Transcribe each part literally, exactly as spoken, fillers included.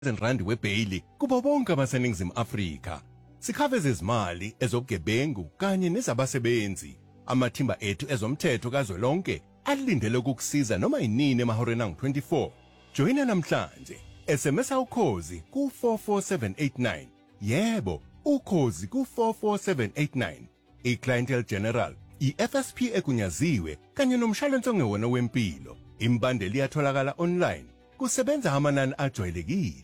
rand webheyili kubo bonke abaseningizimu Afrika. Sikhave izimali ezobugebengu kanye nezabasebenzi. Amathimba ethu ezomthetho kazwelonke alindele ukukusiza noma yinini emahoreni angu twenty-four. Joyina namhlanje. S M S ukhozi ku four four seven eight nine. Yebo, ukhozi ku four four seven eight nine. I-Clientele General, i-F S P egunyaziwe kanye nomshwalense ongewona wempilo. Imbandeli iyatholakala online. Kusebenza amanani ajwayelekile.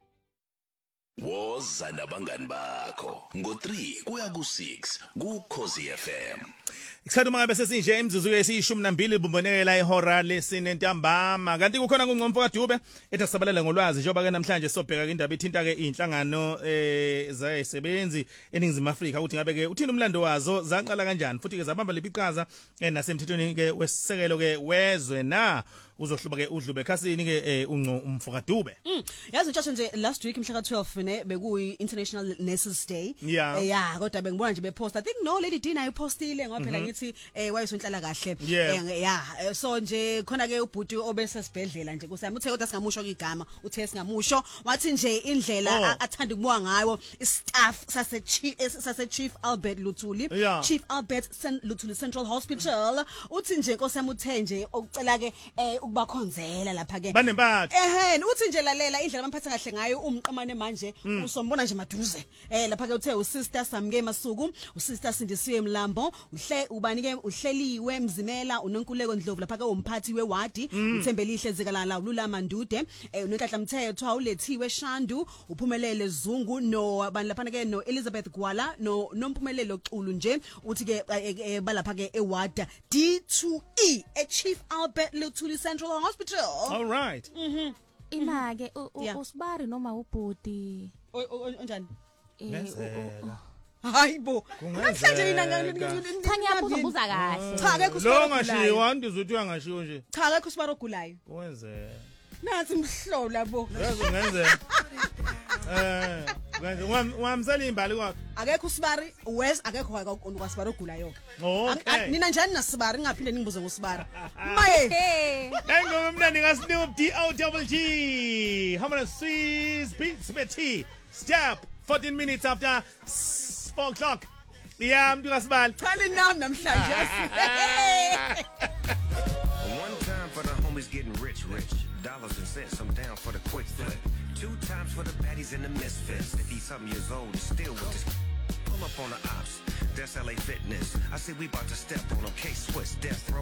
Woza nabangani bakho ngo three kuya ku six ku Khosi F M. Isikhathi mangabe sesinje emzuzu yesishumi nambili bumbonekela ihora lesine ntambama kanti kukhona ngungqomfo kaDube ethi sabalala ngolwazi njengoba ke namhlanje sobheka indaba ithinta ke inhlangano eh zayisebenzi eningizimu Afrika ukuthi ngabe ke uthini umlando wazo zaqala kanjani futhi ke zabamba lepiqhaza nasemthethweni ke wesisekelo ke wezwe na uzohluba ke udlube khasini ke unco umfoka Dube. Mm yazi ntsho nje last week mhla ka twelve ne bekuyi International Nurses Day. Yeah. Yeah kodwa bengibona nje bepost I think no Lady Dina ayipostile ngoba phela ngithi eh wayesonhlala kahle. Yeah so nje khona ke ubhuti obese sibhedlela nje kusami uthe kodwa singamusho igama uthe singamusho wathi nje indlela athanda ukubuka ngayo istaff sase chief sase Chief Albert Luthuli. Chief Albert Luthuli Central Hospital uthi nje nkosami uthe nje okucela ke eh ukubakhonzela lapha ke banempatho ehhe uthi nje lalela indlela abamphatha kahle ngayo umqamane manje usombona nje maduze eh lapha ke uthe usister Samke Masuku usister Sindisiwe Mlambo uhle ubanike uhleliwe Mzimela unonkuleko Ndlovu lapha ke umphathi wewadi uThembelihle Zikalala uLulama Ndude eh unenhlanhla mthetho ulethiwe Shandu uphumelele Zungu no abantu lapha ke no Elizabeth Gwala no nomphumelelo Xulu nje uthi ke balapha ke ewada D two E e Chief Albert Luthuli Central Hospital. All right. Mhm. Imake usibari noma ubhudi. Onjani? Ngenzela. Hayibo. Namhlanje yina cha ngiyabuza buza kahle. Cha akekho usibari. Lo ngashiwa andizothi uyangashiwo nje. Cha akekho usibari ogulayo. Wenzela. Nathi mhlobo labo. Yazi ngenzela. Eh, ngeze wamsala imbali kwakhe. Akekho usibari wes akekho kwasibari ogulayo. Okay. Nina njani nasibari ngaphinde ningibuze ngosibari. Maye. Engoma mnandi ngaSnoop D O double G. How many Swiss beats Betty? Step fourteen minutes after four o'clock. Yeah, mntu kaSibali. Chali nami namhlanje. One time for the homies getting rich, rich. Dollars and cents, I'm down for the quick flip. Two times for the baddies and the misfits. fifty-something years old and still with this. Pull up on the ops. That's L A Fitness. I say we about to step on them. K-Swiss, Death Row.